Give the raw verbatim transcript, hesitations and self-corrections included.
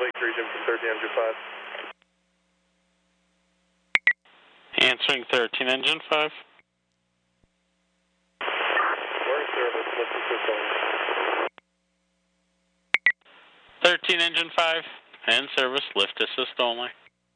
Lake Region from thirteen engine five. Answering thirteen engine five. We're in service, lift assist only. thirteen engine five, and service, lift assist only.